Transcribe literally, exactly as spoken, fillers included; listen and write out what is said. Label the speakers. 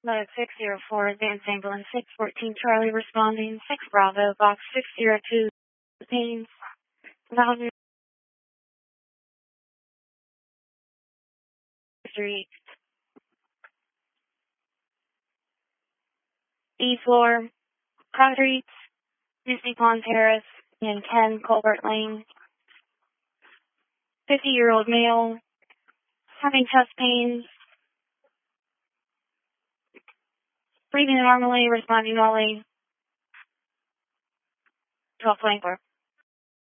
Speaker 1: Load six zero four, advanced ambulance six fourteen Charlie responding, six Bravo, box six zero two, pains, value three, E floor, concrete, Disney Pond Terrace, in ten Colbert Lane, fifty-year-old male, having chest pains, breathing normally, responding normally, twelve twenty-four.